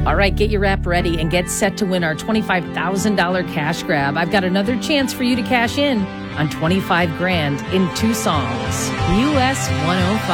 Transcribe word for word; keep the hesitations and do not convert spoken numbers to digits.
All right, get your rap ready and get set to win our twenty-five thousand dollars cash grab. I've got another chance for you to cash in on twenty-five grand in two songs. U S one oh five.